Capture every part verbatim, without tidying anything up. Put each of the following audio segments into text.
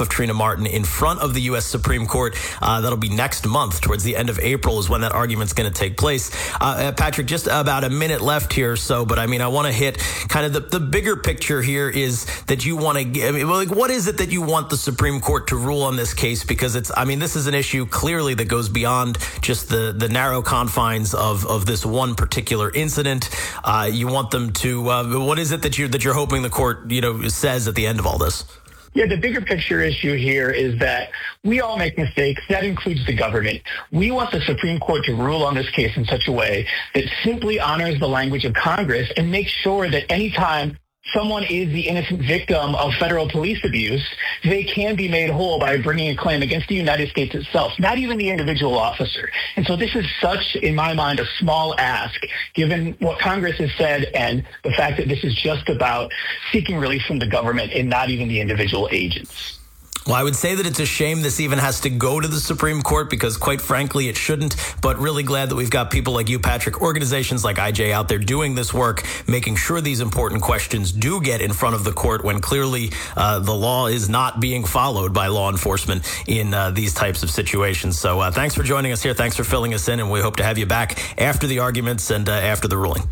of Trina Martin in front of the U S Supreme Court. Uh, that'll be next month. Towards the end of April is when that argument's going to take place. Uh, Patrick, just about a minute left here or so, but I mean, I want to hit kind of the, the bigger picture here is that you want to give, I mean, like, what is it that you want the Supreme Court to rule on this case? Because it's, I mean, this is an issue clearly that goes beyond just the, the narrow confines of, of this one particular incident. Uh, you want them to, uh, what is it that you're, that you're hoping the court, you know, says at the end of all this? Yeah, the bigger picture issue here is that we all make mistakes. That includes the government. We want the Supreme Court to rule on this case in such a way that simply honors the language of Congress and makes sure that any time someone is the innocent victim of federal police abuse, they can be made whole by bringing a claim against the United States itself, not even the individual officer. And so this is such, in my mind, a small ask, given what Congress has said and the fact that this is just about seeking relief from the government and not even the individual agents. Well, I would say that it's a shame this even has to go to the Supreme Court because, quite frankly, it shouldn't. But really glad that we've got people like you, Patrick, organizations like I J out there doing this work, making sure these important questions do get in front of the court when clearly uh, the law is not being followed by law enforcement in uh, these types of situations. So uh, thanks for joining us here. Thanks for filling us in. And we hope to have you back after the arguments and uh, after the ruling.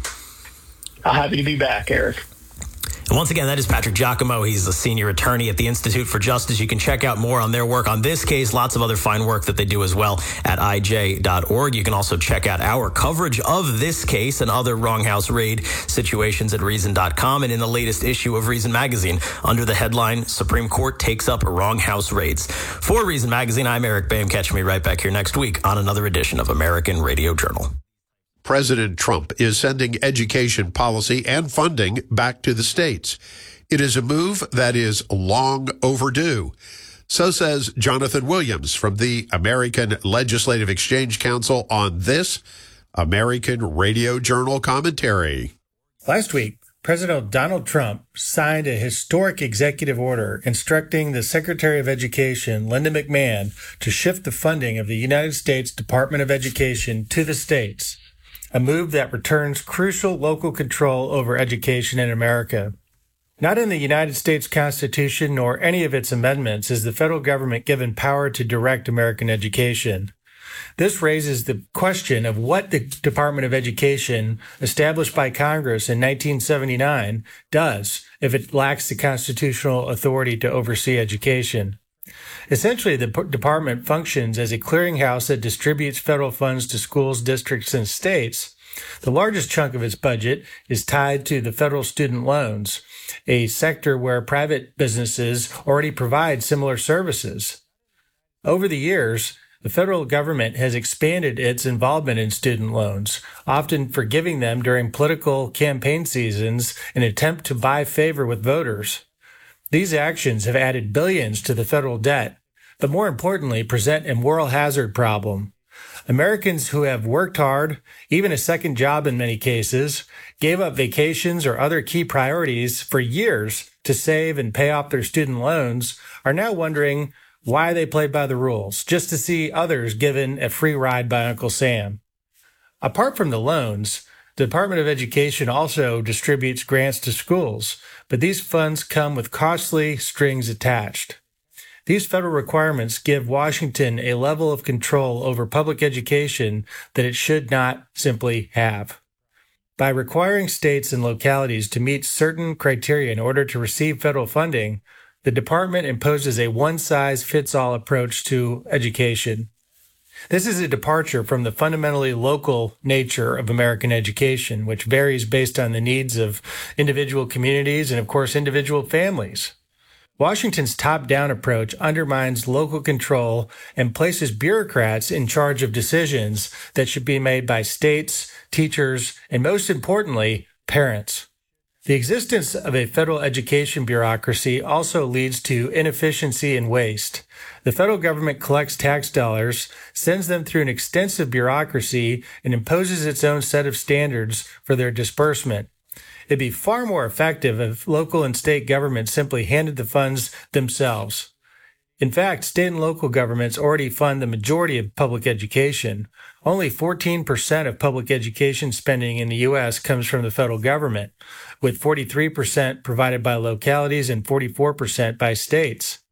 I'm happy to be back, Eric. And once again, that is Patrick Giacomo. He's a senior attorney at the Institute for Justice. You can check out more on their work on this case, lots of other fine work that they do as well at I J dot org. You can also check out our coverage of this case and other Wrong House Raid situations at Reason dot com and in the latest issue of Reason Magazine under the headline, Supreme Court Takes Up Wrong House Raids. For Reason Magazine, I'm Eric Boehm. Catch me right back here next week on another edition of American Radio Journal. President Trump is sending education policy and funding back to the states. It is a move that is long overdue. So says Jonathan Williams from the American Legislative Exchange Council on this American Radio Journal commentary. Last week, President Donald Trump signed a historic executive order instructing the Secretary of Education, Linda McMahon, to shift the funding of the United States Department of Education to the states, a move that returns crucial local control over education in America. Not in the United States Constitution nor any of its amendments is the federal government given power to direct American education. This raises the question of what the Department of Education, established by Congress in nineteen seventy-nine, does if it lacks the constitutional authority to oversee education. Essentially, the department functions as a clearinghouse that distributes federal funds to schools, districts, and states. The largest chunk of its budget is tied to the federal student loans, a sector where private businesses already provide similar services. Over the years, the federal government has expanded its involvement in student loans, often forgiving them during political campaign seasons in an attempt to buy favor with voters. These actions have added billions to the federal debt, but more importantly, present a moral hazard problem. Americans who have worked hard, even a second job in many cases, gave up vacations or other key priorities for years to save and pay off their student loans, are now wondering why they played by the rules, just to see others given a free ride by Uncle Sam. Apart from the loans, the Department of Education also distributes grants to schools, but these funds come with costly strings attached. These federal requirements give Washington a level of control over public education that it should not simply have. By requiring states and localities to meet certain criteria in order to receive federal funding, the department imposes a one-size-fits-all approach to education. This is a departure from the fundamentally local nature of American education, which varies based on the needs of individual communities and, of course, individual families. Washington's top-down approach undermines local control and places bureaucrats in charge of decisions that should be made by states, teachers, and most importantly, parents. The existence of a federal education bureaucracy also leads to inefficiency and waste. The federal government collects tax dollars, sends them through an extensive bureaucracy, and imposes its own set of standards for their disbursement. It'd be far more effective if local and state governments simply handed the funds themselves. In fact, state and local governments already fund the majority of public education. Only fourteen percent of public education spending in the U S comes from the federal government, with forty-three percent provided by localities and forty-four percent by states.